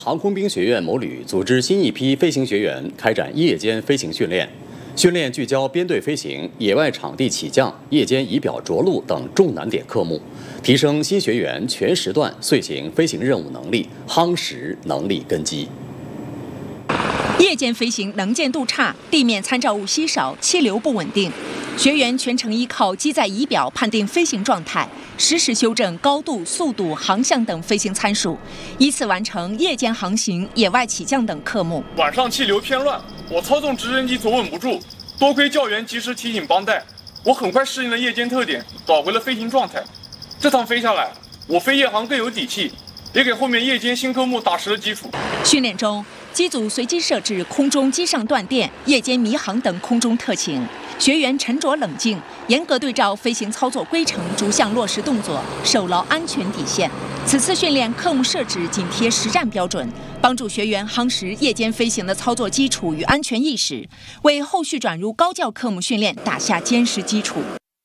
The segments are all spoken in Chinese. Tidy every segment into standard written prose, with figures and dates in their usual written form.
航空兵学院某旅组织新一批飞行学员开展夜间飞行训练，训练聚焦编队飞行、野外场地起降、夜间仪表着陆等重难点科目，提升新学员全时段遂行飞行任务能力，夯实能力根基。 夜间飞行能见度差，地面参照物稀少，气流不稳定。学员全程依靠机载仪表判定飞行状态，实时修正高度、速度、航向等飞行参数，以此完成夜间航行、野外起降等科目。 晚上气流偏乱，我操纵直升机左稳不住，多亏教员及时提醒帮带，我很快适应了夜间特点，找回了飞行状态。这趟飞下来，我飞夜航更有底气，也给后面夜间新科目打实了基础。 训练中，机组随机设置空中机上断电、夜间迷航等空中特情，学员沉着冷静，严格对照飞行操作规程逐项落实动作，守牢安全底线。此次训练科目设置紧贴实战标准，帮助学员夯实夜间飞行的操作基础与安全意识，为后续转入高教科目训练打下坚实基础。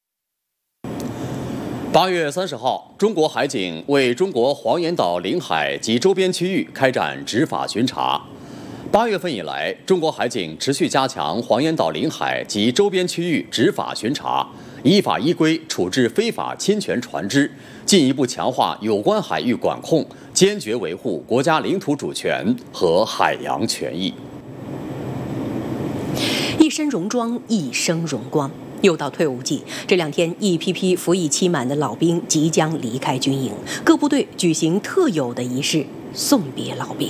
8月30号，中国海警为中国黄岩岛领海及周边区域开展执法巡查。8月份以来，中国海警持续加强黄岩岛领海及周边区域执法巡查，依法依规处置非法侵权船只，进一步强化有关海域管控，坚决维护国家领土主权和海洋权益。 一身戎装，一生荣光。又到退伍季，这2天，一批批服役期满的老兵即将离开军营，各部队举行特有的仪式送别老兵。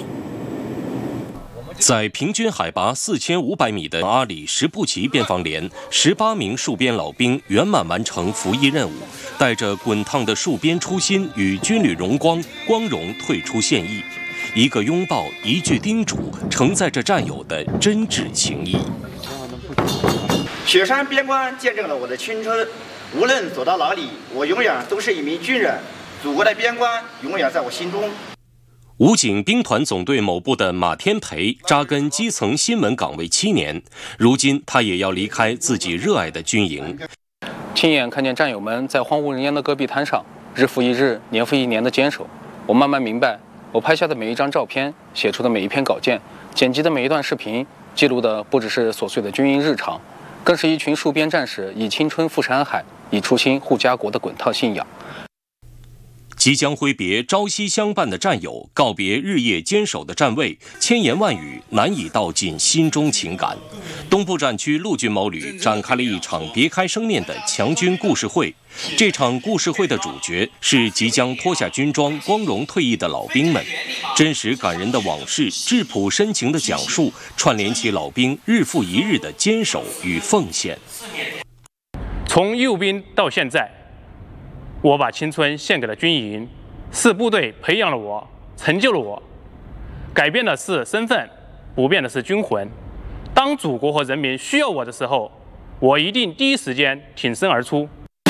在平均海拔4500米的阿里什布齐边防连，18名戍边老兵圆满完成服役任务，带着滚烫的戍边初心与军旅荣光光荣退出现役。一个拥抱，一句叮嘱，承载着战友的真挚情谊。 雪山边关见证了我的青春，无论走到哪里，我永远都是一名军人。祖国的边关永远在我心中。 武警兵团总队某部的马天培扎根基层新闻岗位7年，如今他也要离开自己热爱的军营。 亲眼看见战友们在荒无人烟的戈壁滩上日复一日、年复一年的坚守，我慢慢明白，我拍下的每一张照片、写出的每一篇稿件、剪辑的每一段视频，记录的不只是琐碎的军营日常，更是一群戍边战士以青春赴山海、以初心护家国的滚烫信仰。 即将挥别朝夕相伴的战友，告别日夜坚守的站位，千言万语难以道尽心中情感。东部战区陆军某旅展开了一场别开生面的强军故事会。这场故事会的主角是即将脱下军装、光荣退役的老兵们。真实感人的往事，质朴深情的讲述，串联起老兵日复一日的坚守与奉献。 从义务兵到现在，我把青春献给了军营，是部队培养了我，成就了我。改变的是身份，不变的是军魂。当祖国和人民需要我的时候，我一定第一时间挺身而出。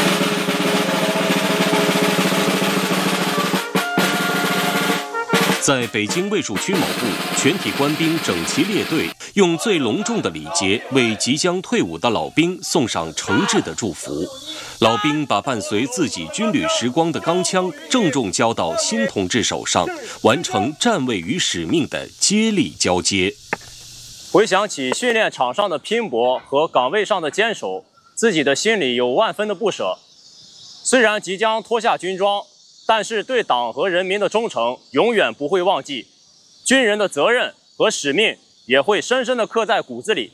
在北京卫戍区某部，全体官兵整齐列队，用最隆重的礼节为即将退伍的老兵送上诚挚的祝福。老兵把伴随自己军旅时光的钢枪郑重交到新同志手上，完成站位与使命的接力交接。 回想起训练场上的拼搏和岗位上的坚守，自己的心里有万分的不舍。虽然即将脱下军装，但是对党和人民的忠诚永远不会忘记，军人的责任和使命也会深深地刻在骨子里。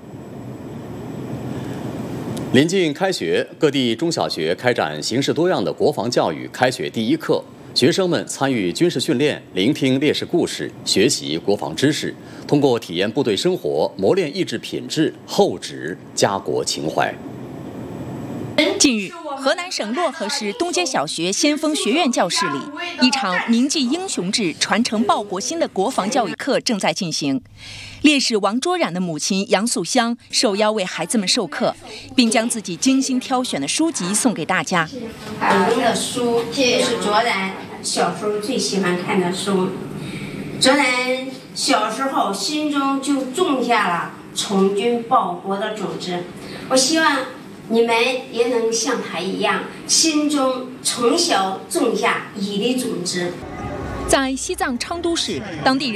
临近开学，各地中小学开展形式多样的国防教育开学第一课，学生们参与军事训练，聆听烈士故事，学习国防知识，通过体验部队生活，磨练意志品质，厚植家国情怀。 近日，河南省漯河市东街小学先锋学院教室里，一场铭记英雄志、传承报国心的国防教育课正在进行。烈士王卓然的母亲杨素香受邀为孩子们授课，并将自己精心挑选的书籍送给大家。 我们的书，这是卓然小时候最喜欢看的书。卓然小时候心中就种下了从军报国的种子，我希望你们也能像他一样，心中从小种下义的种子。 在西藏昌都市，当地人